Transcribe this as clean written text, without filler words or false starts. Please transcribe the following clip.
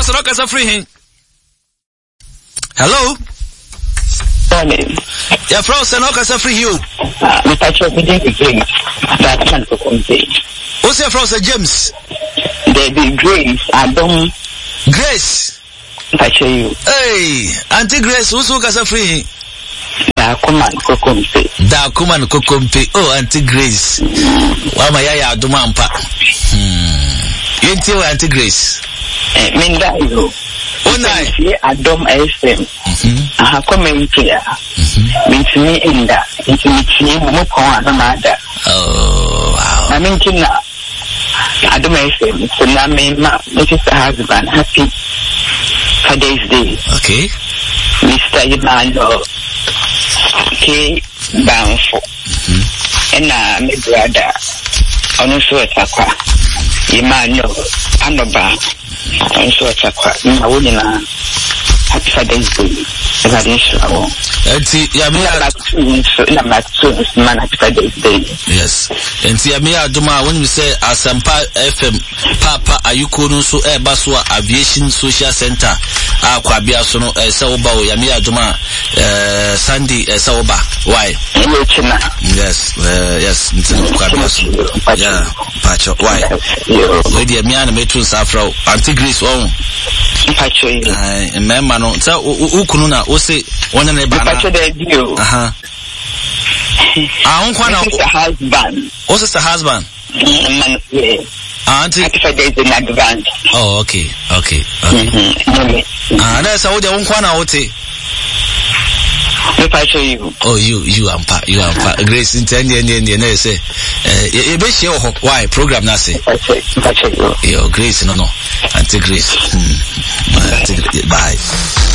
Frost no kasa free hin. Hello. Morning. Yeah, Frost no kasa free you. Mr. Chopin, that can to contain. What's your Frost James? Baby Grace, I don't. Grace. I show you. Hey, Auntie Grace, who's kasa free? Dakuman Kokompe. Oh, Auntie Grace. Wama yaya aduma mpa. Yenti wa Auntie Grace. Minda yo. Onai. Adom FM. Aha komenti ya. Mintini inda. Mintini mo kwa na mada. Oh, wow. Na mintina. Adom FM. So na me ma, Mr. Husband, happy Father's Day. Okay. Mr. Emmanuel K. Banfo. And my brother, also a takwa. Emmanuel Anoba, also a takwa. Mawuna, happy Father's Day. Yes. And see, Duma, when we say Asampa FM, Papa, Ayuko, so Baswa Aviation Social Center, Aquabia Sono, Sauba, Yamia Duma, Sandy, Sauba. Why? Yes, yes, yeah, Pacho, why? Where the Amiana Metro Safra, Antigris, oh, Pacho, and Memano, so Ukununa, Ose, one and a Pacho, husband. What's the husband? Auntie, in advance. oh, okay. That's how the Unkwana Ote. Oh, you ampa. Grace in 10 years, say, why program Nasi? Yo, Grace, no, Auntie Grace. Bye.